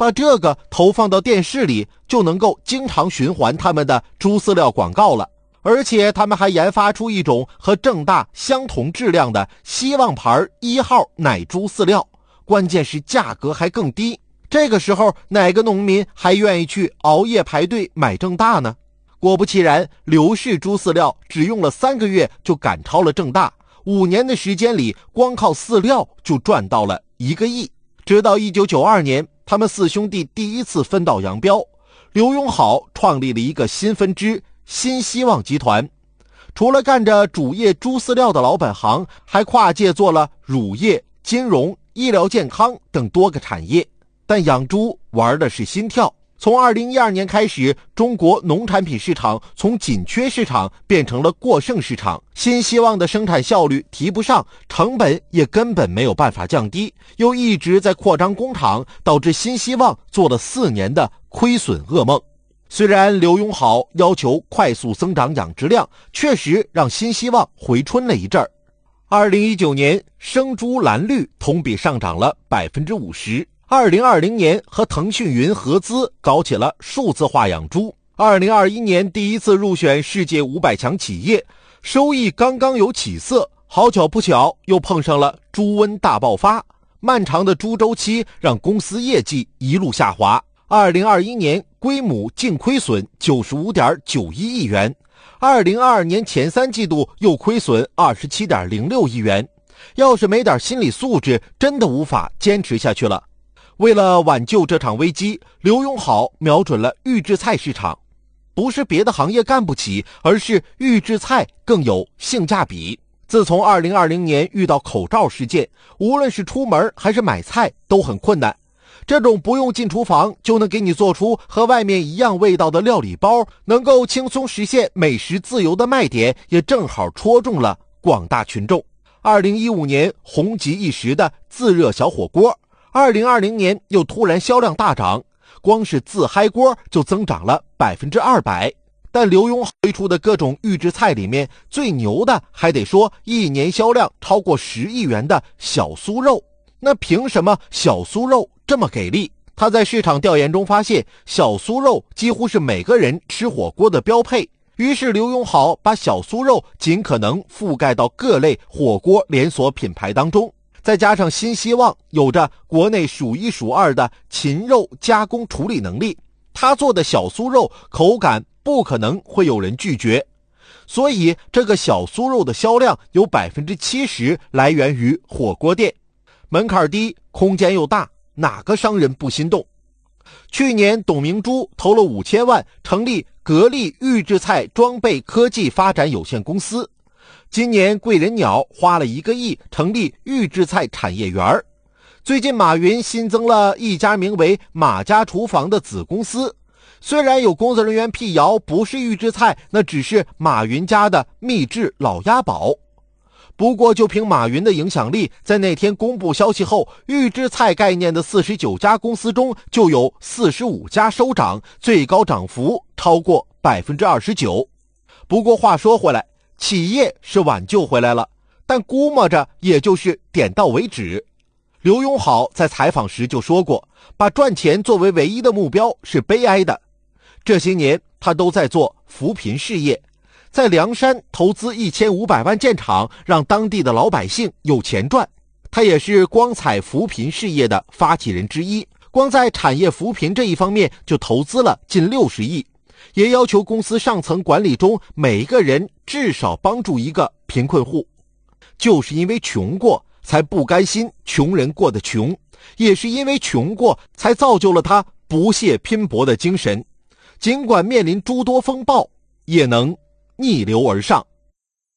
把这个投放到电视里，就能够经常循环他们的猪饲料广告了。而且他们还研发出一种和正大相同质量的希望牌1号奶猪饲料，关键是价格还更低。这个时候哪个农民还愿意去熬夜排队买正大呢？果不其然，刘氏猪饲料只用了3个月就赶超了正大，5年的时间里光靠饲料就赚到了1个亿。直到1992年，他们4兄弟第一次分道扬镳，刘永好创立了一个新分支新希望集团，除了干着主业猪饲料的老本行，还跨界做了乳业、金融、医疗健康等多个产业。但养猪玩的是心跳，从2012年开始，中国农产品市场从紧缺市场变成了过剩市场，新希望的生产效率提不上，成本也根本没有办法降低，又一直在扩张工厂，导致新希望做了4年的亏损噩梦。虽然刘永好要求快速增长养殖量，确实让新希望回春了一阵儿。2019年，生猪蓝绿同比上涨了 50%。2020年和腾讯云合资搞起了数字化养猪。2021年第一次入选世界500强企业，收益刚刚有起色，好巧不巧又碰上了猪瘟大爆发，漫长的猪周期让公司业绩一路下滑。2021年归母净亏损 95.91 亿元，2022年前3季度又亏损 27.06 亿元。要是没点心理素质，真的无法坚持下去了。为了挽救这场危机，刘永好瞄准了预制菜市场。不是别的行业干不起，而是预制菜更有性价比。自从2020年遇到口罩事件，无论是出门还是买菜都很困难。这种不用进厨房就能给你做出和外面一样味道的料理包，能够轻松实现美食自由的卖点，也正好戳中了广大群众。2015年红极一时的自热小火锅，2020年又突然销量大涨，光是自嗨锅就增长了 200%。但刘永好推出的各种预制菜里面，最牛的还得说1年销量超过10亿元的小酥肉。那凭什么小酥肉这么给力？他在市场调研中发现，小酥肉几乎是每个人吃火锅的标配。于是刘永好把小酥肉尽可能覆盖到各类火锅连锁品牌当中，再加上新希望有着国内数1数2的禽肉加工处理能力，他做的小酥肉口感不可能会有人拒绝。所以这个小酥肉的销量有 70% 来源于火锅店，门槛低，空间又大，哪个商人不心动？去年董明珠投了5000万成立格力预制菜装备科技发展有限公司，今年贵人鸟花了1个亿成立预制菜产业园。最近马云新增了一家名为马家厨房的子公司，虽然有工作人员辟谣不是预制菜，那只是马云家的秘制老鸭煲。不过就凭马云的影响力，在那天公布消息后，预制菜概念的49家公司中就有45家收涨，最高涨幅超过 29%。 不过话说回来，企业是挽救回来了，但估摸着也就是点到为止。刘永好在采访时就说过，把赚钱作为唯一的目标是悲哀的。这些年他都在做扶贫事业，在凉山投资1500万建厂，让当地的老百姓有钱赚。他也是光彩扶贫事业的发起人之一，光在产业扶贫这一方面就投资了近60亿，也要求公司上层管理中每一个人至少帮助一个贫困户。就是因为穷过，才不甘心穷人过得穷，也是因为穷过，才造就了他不懈拼搏的精神。尽管面临诸多风暴，也能逆流而上。